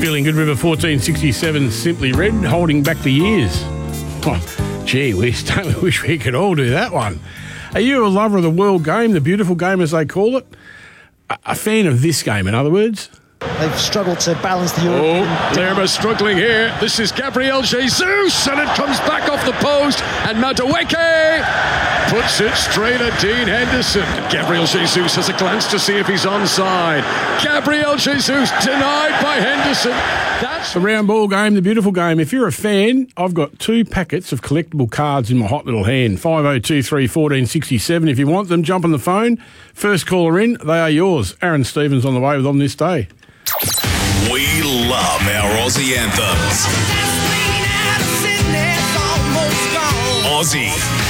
Feeling Good River 1467 Simply Red, holding back the years. Oh, gee whiz, don't we wish we could all do that one. Are you a lover of the world game, the beautiful game as they call it? A fan of this game, in other words? They've struggled to balance the European... Lerma struggling here. This is Gabriel Jesus, and it comes back off the post, and Madueke puts it straight at Dean Henderson. Gabriel Jesus has a glance to see if he's onside. Gabriel Jesus denied by Henderson. That's the round ball game, the beautiful game. If you're a fan, I've got 2 packets of collectible cards in my hot little hand. 5023 1467. If you want them, jump on the phone. First caller in, they are yours. Aaron Stevens on the way with On This Day. We love our Aussie anthems. Aussie